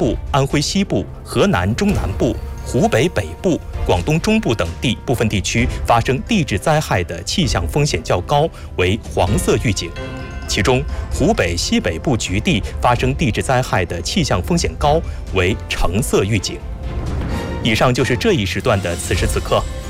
部、安徽西部、河南中南部、湖北北部、广东中部等地部分地区发生地质灾害的气象风险较高，为黄色预警。其中，湖北西北部局地发生地质灾害的气象风险高，为橙色预警。以上就是这一时段的此时此刻，